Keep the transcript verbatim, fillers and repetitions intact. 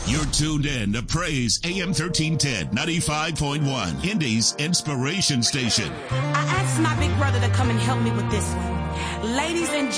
You're tuned in to Praise A M thirteen ten, ninety-five point one, Indy's Inspiration Station. I asked my big brother to come and help me with this one. Ladies and